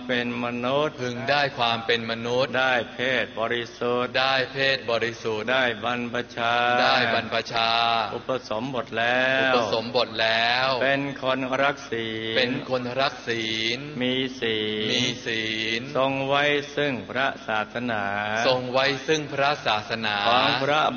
เป็นมนุษย์พึงได้ความเป็นมนุษย์ได้เพศบริสุทธิ์ได้เพศบริสุทธิ์ได้บรรพชาอุปสมบทแล้วเป็นคนรักศีลมีศีลทรงไว้ซึ่งพระศาสนาของพระ